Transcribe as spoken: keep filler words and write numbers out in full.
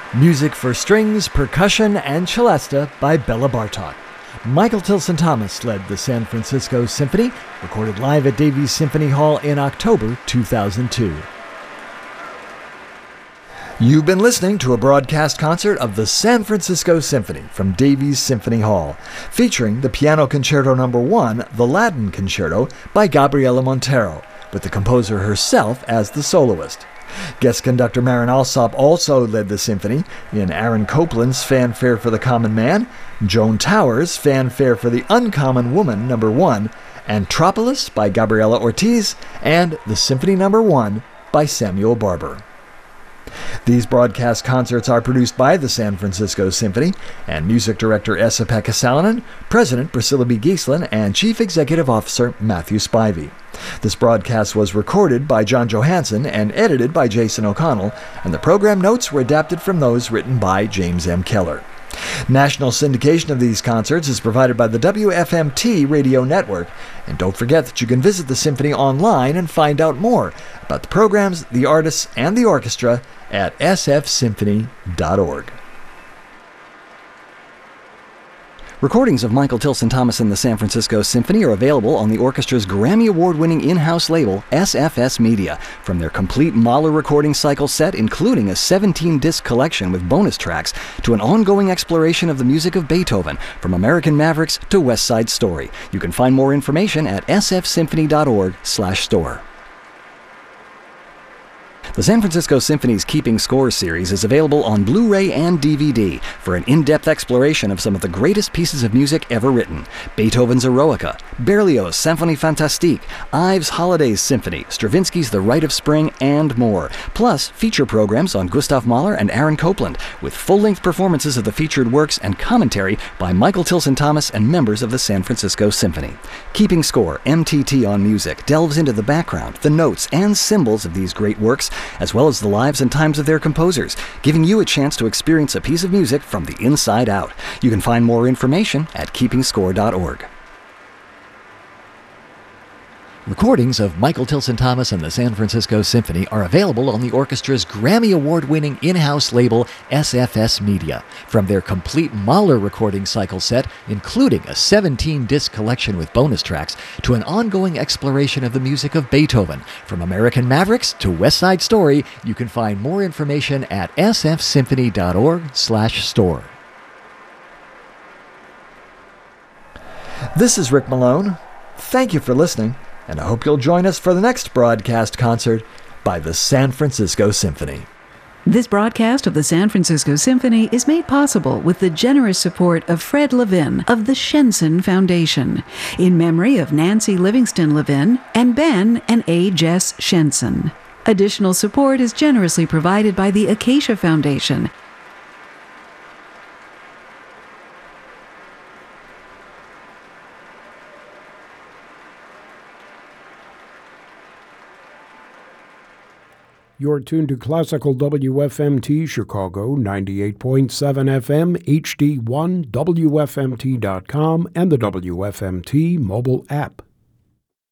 Music for strings, percussion, and celesta by Bela Bartok. Michael Tilson Thomas led the San Francisco Symphony, recorded live at Davies Symphony Hall in October two thousand two. You've been listening to a broadcast concert of the San Francisco Symphony from Davies Symphony Hall, featuring the Piano Concerto Number one, the Latin Concerto, by Gabriela Montero, with the composer herself as the soloist. Guest conductor Marin Alsop also led the symphony in Aaron Copland's Fanfare for the Common Man, Joan Towers' Fanfare for the Uncommon Woman Number one, Antropolis by Gabriela Ortiz, and the Symphony Number one by Samuel Barber. These broadcast concerts are produced by the San Francisco Symphony and music director Esa-Pekka Salonen, President Priscilla B. Giesslin, and Chief Executive Officer Matthew Spivey. This broadcast was recorded by John Johansson and edited by Jason O'Connell, and the program notes were adapted from those written by James M. Keller. National syndication of these concerts is provided by the W F M T radio network, and don't forget that you can visit the Symphony online and find out more about the programs, the artists, and the orchestra at s f symphony dot org. Recordings of Michael Tilson Thomas and the San Francisco Symphony are available on the orchestra's Grammy Award-winning in-house label, S F S Media, from their complete Mahler recording cycle set, including a seventeen-disc collection with bonus tracks, to an ongoing exploration of the music of Beethoven, from American Mavericks to West Side Story. You can find more information at s f symphony dot org slash store. The San Francisco Symphony's Keeping Score series is available on Blu-ray and D V D for an in-depth exploration of some of the greatest pieces of music ever written. Beethoven's Eroica, Berlioz' Symphonie Fantastique, Ives' Holiday's Symphony, Stravinsky's The Rite of Spring, and more. Plus, feature programs on Gustav Mahler and Aaron Copland, with full-length performances of the featured works and commentary by Michael Tilson Thomas and members of the San Francisco Symphony. Keeping Score, M T T on Music, delves into the background, the notes, and symbols of these great works, as well as the lives and times of their composers, giving you a chance to experience a piece of music from the inside out. You can find more information at keeping score dot org. Recordings of Michael Tilson Thomas and the San Francisco Symphony are available on the orchestra's Grammy Award-winning in-house label, S F S Media, from their complete Mahler recording cycle set, including a seventeen-disc collection with bonus tracks, to an ongoing exploration of the music of Beethoven. From American Mavericks to West Side Story, you can find more information at s f symphony dot org slash store. This is Rick Malone. Thank you for listening, and I hope you'll join us for the next broadcast concert by the San Francisco Symphony. This broadcast of the San Francisco Symphony is made possible with the generous support of Fred Levin of the Shenson Foundation, in memory of Nancy Livingston Levin and Ben and A. Jess Shenson. Additional support is generously provided by the Acacia Foundation. You're tuned to Classical W F M T Chicago, ninety-eight point seven F M, H D one, W F M T dot com, and the W F M T mobile app.